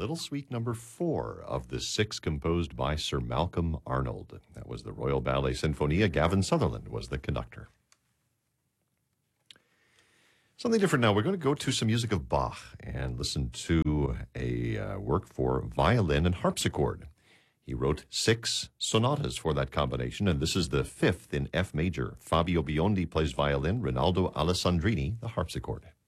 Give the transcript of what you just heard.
Little Suite number 4 of the 6 composed by Sir Malcolm Arnold. That was the Royal Ballet Sinfonia. Gavin Sutherland was the conductor. Something different now. We're going to go to some music of Bach and listen to a work for violin and harpsichord. He wrote 6 sonatas for that combination, and this is the 5th in F major. Fabio Biondi plays violin, Rinaldo Alessandrini, the harpsichord.